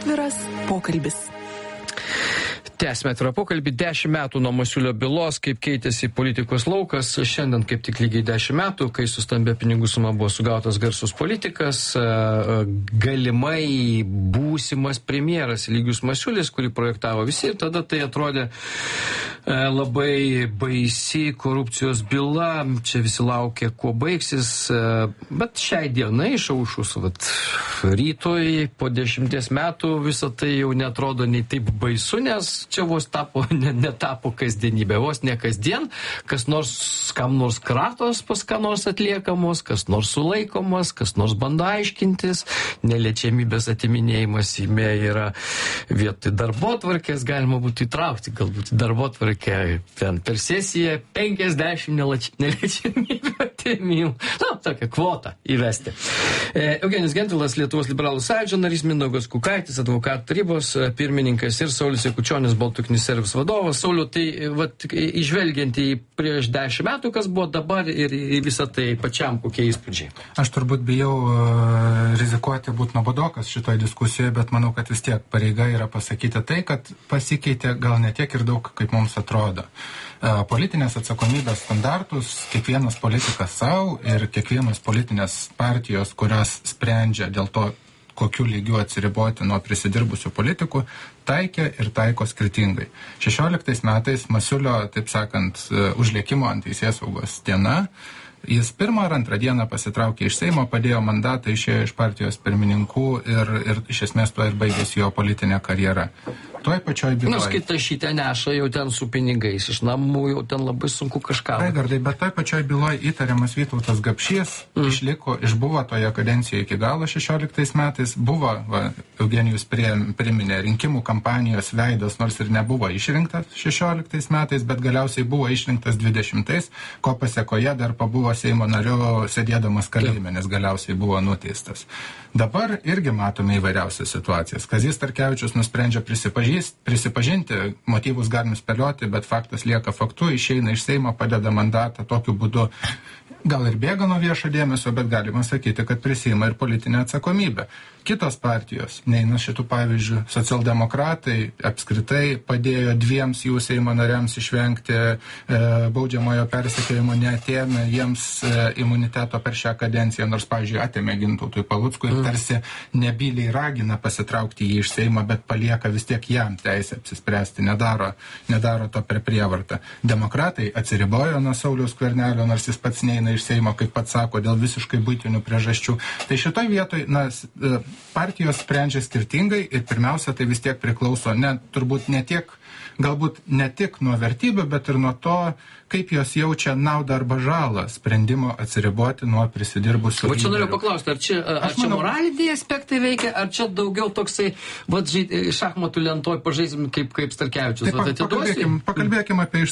Atviras pokalbis. Tęsime atvirą pokalbį. 10 metų nuo Masiulio bylos, kaip keitėsi politikos laukas. Šiandien kaip tik lygiai 10 metų, kai su stambia pinigų suma buvo sugautas garsus politikas, galimai būsimas premjeras Eligijus Masiulis, kurį projektavo visi. Ir tada tai atrodė labai baisi korupcijos byla. Čia visi laukė, kuo baigsis. Bet šiai dienai išaušus rytoj po 10 metų visą tai jau netrodo nei taip baisu, nes čia vos netapo kasdienybė, vos ne kasdien, kas nors, kam nors kratos pas ką nors atliekamos, kas nors sulaikomas, kas nors bando aiškintis, neliečiamybės atiminėjimas Seime yra vietoj darbotvarkės, galima būtų įtraukti galbūt į darbotvarkę ten per sesiją 50 neliečiamybių atimimų. Tokią kvotą įvesti. Eugenijus Gentvilas, Lietuvos liberalų sąjūdžio narys, Mindaugas Kukaitis, advokatų tarybos pirmininkas ir Saulius Jakučionis, Baltuknis servis vadovas. Sauliau, tai išvelgiant į prieš 10 metų, kas buvo dabar ir visą tai pačiam, kokie įspūdžiai? Aš turbūt bijau rizikuoti būti nuobodokas šitoje diskusijoje, bet manau, kad vis tiek pareiga yra pasakyti tai, kad pasikeitė gal ne tiek ir daug, kaip mums atrodo. Politinės atsakomybės standartus kiekvienas politikas savo ir kiekvienas politinės partijos, kurios sprendžia dėl to, kokiu lygiu atsiriboti nuo prisidirbusių politikų, taikė ir taiko skirtingai. 16 metais Masiulio, taip sakant, užlėkimo ant teisėsaugos diena, jis pirmą ar antrą dieną pasitraukė iš Seimo, padėjo mandatą, išėjo iš partijos pirmininkų ir iš esmės tuo ir baigėsi jo politinė karjera. Toj pačioj byloje. Kai tašytę neša jau ten su pinigais iš namų, jau ten labai sunku kažką. Raigardai, bet toj pačioj byloje įtariamas Vytautas Gapšys išbuvo toje kadencijoje iki galo 16 metais, buvo, Eugenijus priminė, rinkimų kampanijos veidas, nors ir nebuvo išrinktas 16 metais, bet galiausiai buvo išrinktas 20, ko pasėkoje dar pabuvo Seimo nariu sėdėdamas kalėjime, nes galiausiai buvo nuteistas. Dabar irgi matome įvairiausias situacijas. Kazys Starkevičius nusprendžia prisipažinti, motyvus galim spėlioti, bet faktas lieka faktu, išeina iš Seimo, padeda mandatą, tokiu būdu gal ir bėga nuo viešo dėmesio, bet galima sakyti, kad prisima ir politinę atsakomybę. Kitos partijos, neina šitų pavyzdžių, socialdemokratai apskritai padėjo 2 jų Seimo nariams išvengti baudžiamojo persekiojimo, neatėmė jiems imuniteto per šią kadenciją, nors, pavyzdžiui, atėmė Gintautui Paluckui ir tarsi nebyliai ragina pasitraukti jį iš Seimo, bet palieka vis tiek jam teisę apsispręsti, nedaro to per prievartą. Demokratai atsiribojo nuo Sauliaus Skvernelio, nors jis pats neina iš Seimo, kaip pats sako, dėl visiškai buitinių priežasčių. Tai šitoj vietoj, partijos sprendžia skirtingai ir pirmiausia, tai vis tiek priklauso turbūt ne tiek, galbūt ne tik nuo vertybių, bet ir nuo to, kaip jos jaučia naudą arba žalą sprendimo atsiriboti nuo prisidirbusių. Va čia noriu paklausti, ar čia moraliniai aspektai veikia, ar čia daugiau toksai, šachmatų lentoj pažaisim kaip Starkevičius. Pakalbėkime apie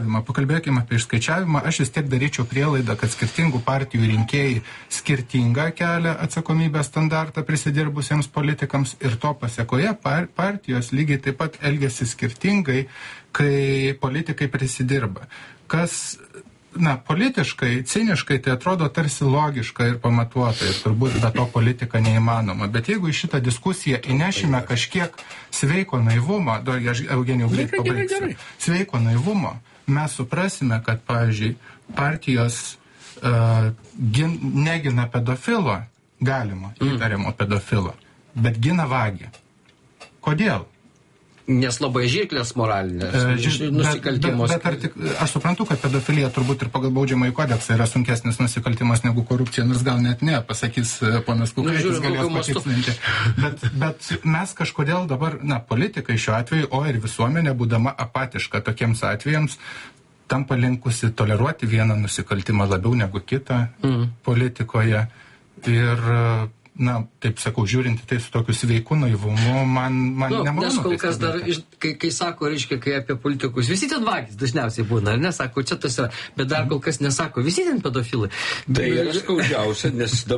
išskaičiavimą. Aš vis tiek daryčiau prielaidą, kad skirtingų partijų rinkėjai skirtingą kelią atsakomybės standartą prisidirbusiems politikams ir to pasėkoje partijos lygiai taip pat elgiasi skirtingai, kai politikai prisidirba. Kas, politiškai, ciniškai tai atrodo tarsi logiška ir pamatuota ir turbūt be to politika neįmanoma. Bet jeigu į šitą diskusiją įnešime kažkiek sveiko naivumo, aš Eugenijų greit pabaigsiu, sveiko naivumo, mes suprasime, kad, pavyzdžiui, partijos negina pedofilo, galima, įtariamo pedofilo, bet gina vagį. Kodėl? Nes labai žirklės moralinės nusikaltimus. Bet aš suprantu, kad pedofilija turbūt ir pagal baudžiamąjį kodeksą yra sunkesnis nusikaltimas negu korupcija, nors gal net ne, pasakys ponas Kukaitis, galės patikslinti. Bet mes kažkodėl dabar, politikai šiuo atveju, o ir visuomenė, būdama apatiška tokiems atvejams, tampa linkusi toleruoti vieną nusikaltimą labiau negu kitą politikoje. Ir taip sakau, žiūrinti tai su tokiu sveiku naivumu, man nemalonu. Nes kol kas dar, kai sako, reiškia, kai apie politikus, visi ten vagys dažniausiai būna, ar nesako, čia tas yra, bet dar kol kas nesako, visi ten pedofilai. Tai yra skaudžiausia, nes